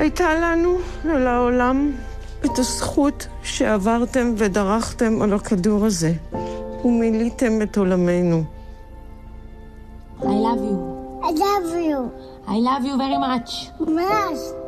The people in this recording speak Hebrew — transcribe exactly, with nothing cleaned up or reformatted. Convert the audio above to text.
הייתה לנו, לעולם, את הזכות שעברתם ודרכתם על הכדור הזה, ומיליתם את עולמנו. I love you. I love you. I love you very much. Much.